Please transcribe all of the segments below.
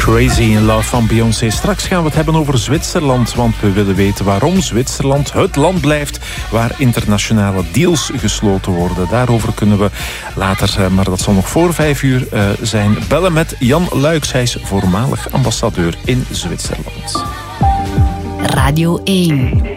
Crazy in Love van Beyoncé. Straks gaan we het hebben over Zwitserland, want we willen weten waarom Zwitserland het land blijft waar internationale deals gesloten worden. Daarover kunnen we later, maar dat zal nog voor 5:00 zijn, bellen met Jan Luijks. Hij is voormalig ambassadeur in Zwitserland. Radio 1.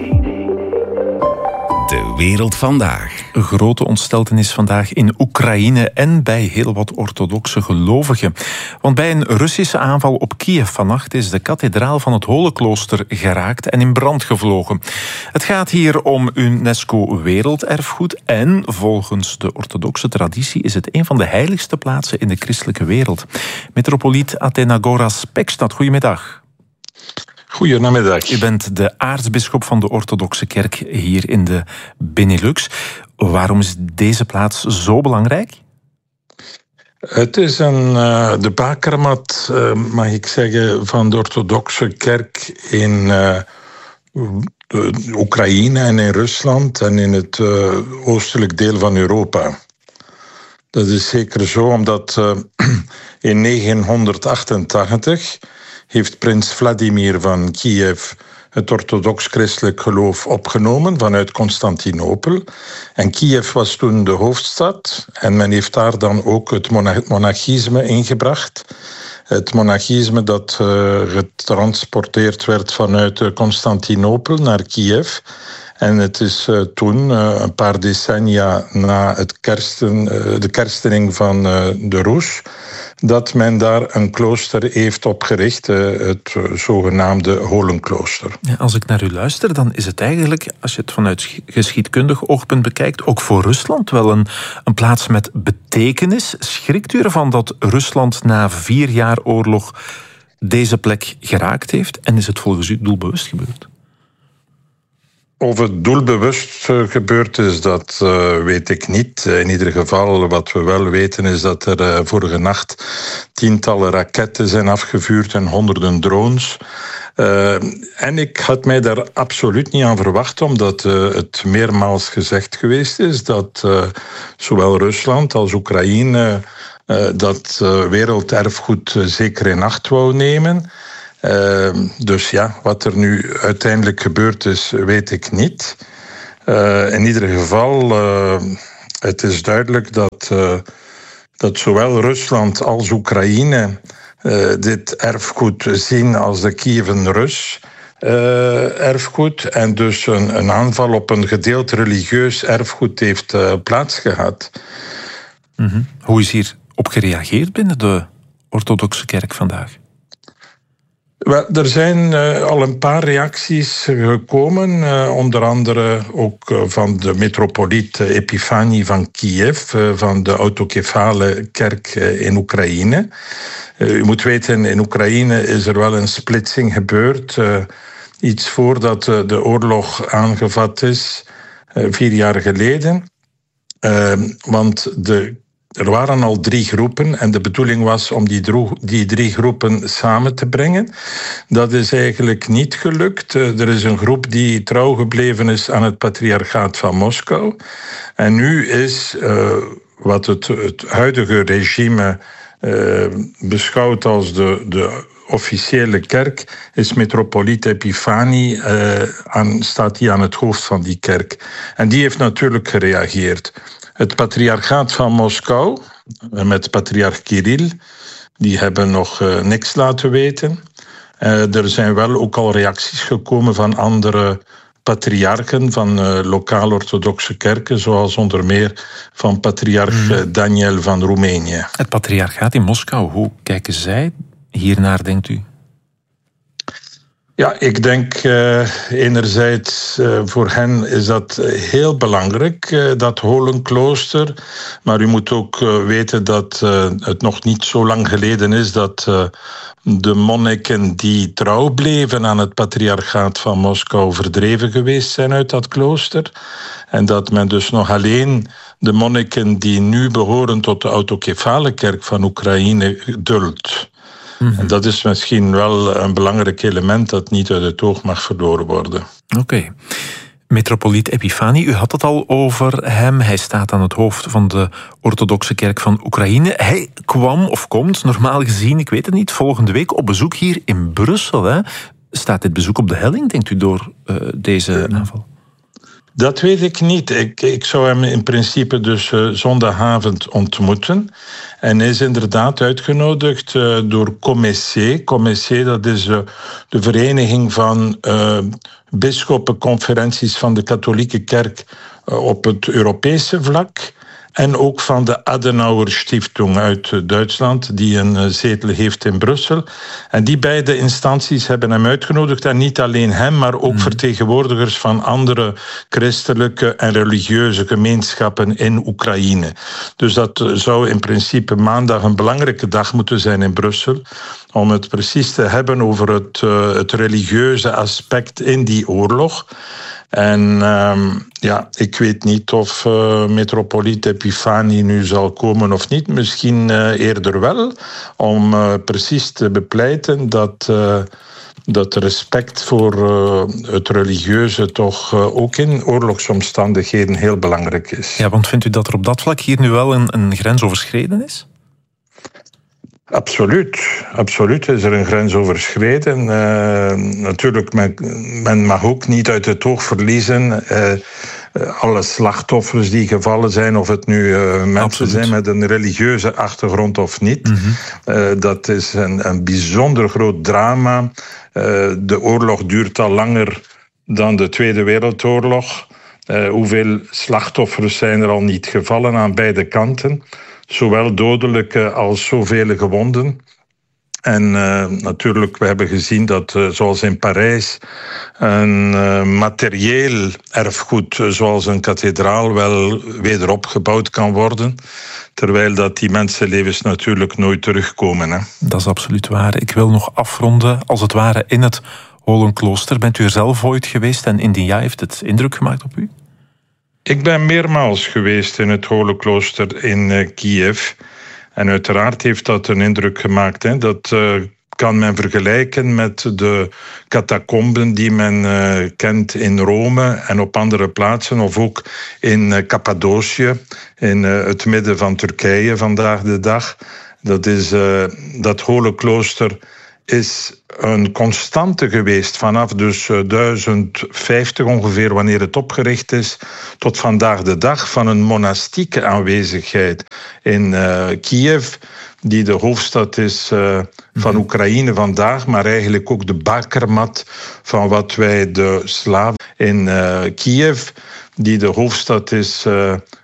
De wereld vandaag. Een grote ontsteltenis vandaag in Oekraïne en bij heel wat orthodoxe gelovigen. Want bij een Russische aanval op Kiev vannacht is de kathedraal van het Holenklooster geraakt en in brand gevlogen. Het gaat hier om UNESCO werelderfgoed en volgens de orthodoxe traditie is het een van de heiligste plaatsen in de christelijke wereld. Metropoliet Athenagoras Pekstad, goedemiddag. Goedemiddag. U bent de aartsbisschop van de orthodoxe kerk hier in de Benelux. Waarom is deze plaats zo belangrijk? Het is de bakermat, mag ik zeggen, van de orthodoxe kerk in Oekraïne en in Rusland en in het oostelijk deel van Europa. Dat is zeker zo, omdat in 988 heeft prins Vladimir van Kiev het orthodox-christelijk geloof opgenomen vanuit Constantinopel. En Kiev was toen de hoofdstad en men heeft daar dan ook het monachisme ingebracht. Het monachisme dat getransporteerd werd vanuit Constantinopel naar Kiev. En het is toen, een paar decennia na de kerstening van de Rus, dat men daar een klooster heeft opgericht, het zogenaamde Holenklooster. Ja, als ik naar u luister, dan is het eigenlijk, als je het vanuit geschiedkundig oogpunt bekijkt, ook voor Rusland wel een plaats met betekenis. Schrikt u ervan dat Rusland na 4 jaar oorlog deze plek geraakt heeft? En is het volgens u doelbewust gebeurd? Of het doelbewust gebeurd is, dat weet ik niet. In ieder geval, wat we wel weten is dat er vorige nacht tientallen raketten zijn afgevuurd en honderden drones. En ik had mij daar absoluut niet aan verwacht, omdat het meermaals gezegd geweest is dat zowel Rusland als Oekraïne dat werelderfgoed zeker in acht wou nemen. Dus ja, wat er nu uiteindelijk gebeurd is, weet ik niet. In ieder geval, het is duidelijk dat zowel Rusland als Oekraïne dit erfgoed zien als de Kieven-Rus erfgoed. En dus een aanval op een gedeeld religieus erfgoed heeft plaatsgehad. Mm-hmm. Hoe is hier op gereageerd binnen de orthodoxe kerk vandaag? Wel, er zijn al een paar reacties gekomen, onder andere ook van de metropoliet Epifanie van Kiev, van de autokefale kerk in Oekraïne. U moet weten, in Oekraïne is er wel een splitsing gebeurd, iets voordat de oorlog aangevat is, 4 jaar geleden. Want er waren al 3 groepen en de bedoeling was om die 3 groepen samen te brengen. Dat is eigenlijk niet gelukt. Er is een groep die trouw gebleven is aan het patriarchaat van Moskou. En nu is wat het huidige regime beschouwt als de officiële kerk, is metropoliet Epifanie, staat die aan het hoofd van die kerk. En die heeft natuurlijk gereageerd. Het patriarchaat van Moskou, met patriarch Kirill, die hebben nog niks laten weten. Er zijn wel ook al reacties gekomen van andere patriarchen van lokaal-orthodoxe kerken, zoals onder meer van patriarch Daniel van Roemenië. Het patriarchaat in Moskou, hoe kijken zij hiernaar, denkt u? Ja, ik denk enerzijds voor hen is dat heel belangrijk, dat Holenklooster. Maar u moet ook weten dat het nog niet zo lang geleden is dat de monniken die trouw bleven aan het patriarchaat van Moskou verdreven geweest zijn uit dat klooster. En dat men dus nog alleen de monniken die nu behoren tot de autokefale kerk van Oekraïne duldt. En dat is misschien wel een belangrijk element dat niet uit het oog mag verloren worden. Oké. Metropoliet Epifani, u had het al over hem. Hij staat aan het hoofd van de orthodoxe kerk van Oekraïne. Hij kwam of komt, normaal gezien, ik weet het niet, volgende week op bezoek hier in Brussel. Hè? Staat dit bezoek op de helling, denkt u, door deze aanval? Dat weet ik niet. Ik zou hem in principe dus zondagavond ontmoeten. En hij is inderdaad uitgenodigd door Comessé. Comessé, dat is de vereniging van bisschoppenconferenties van de katholieke kerk op het Europese vlak. En ook van de Adenauer Stiftung uit Duitsland, die een zetel heeft in Brussel. En die beide instanties hebben hem uitgenodigd. En niet alleen hem, maar ook vertegenwoordigers van andere christelijke en religieuze gemeenschappen in Oekraïne. Dus dat zou in principe maandag een belangrijke dag moeten zijn in Brussel. Om het precies te hebben over het religieuze aspect in die oorlog. En ik weet niet of metropoliet Epifani nu zal komen of niet. Misschien eerder wel, om precies te bepleiten dat respect voor het religieuze toch ook in oorlogsomstandigheden heel belangrijk is. Ja, want vindt u dat er op dat vlak hier nu wel een grens overschreden is? Absoluut is er een grens overschreden. Natuurlijk, men mag ook niet uit het oog verliezen alle slachtoffers die gevallen zijn, of het nu mensen zijn met een religieuze achtergrond of niet. Dat is een bijzonder groot drama. De oorlog duurt al langer dan de Tweede Wereldoorlog. Hoeveel slachtoffers zijn er al niet gevallen aan beide kanten? Zowel dodelijke als zoveel gewonden. En natuurlijk, we hebben gezien dat, zoals in Parijs, een materieel erfgoed, zoals een kathedraal, wel weer opgebouwd kan worden. Terwijl dat die mensenlevens natuurlijk nooit terugkomen. Hè. Dat is absoluut waar. Ik wil nog afronden, als het ware, in het Holenklooster. Bent u er zelf ooit geweest en indien ja, heeft het indruk gemaakt op u? Ik ben meermaals geweest in het Holenklooster in Kiev. En uiteraard heeft dat een indruk gemaakt. Hè. Dat kan men vergelijken met de catacomben die men kent in Rome en op andere plaatsen. Of ook in Cappadocië, in het midden van Turkije vandaag de dag. Dat Holenklooster is een constante geweest vanaf dus 1050 ongeveer, wanneer het opgericht is, tot vandaag de dag, van een monastieke aanwezigheid in Kiev, die de hoofdstad is van Oekraïne vandaag, maar eigenlijk ook de bakermat van wat wij de slaven in Kiev, die de hoofdstad is